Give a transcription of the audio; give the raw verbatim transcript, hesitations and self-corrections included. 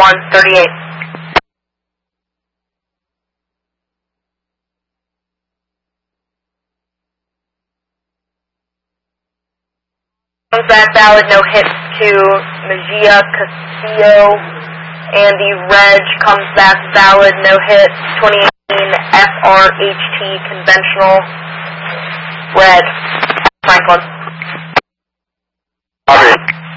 one thirty-eight. Comes back valid, no hits to Mejia Castillo, and the reg comes back valid, no hits, twenty eighteen F R H T conventional, red, Franklin. Copy.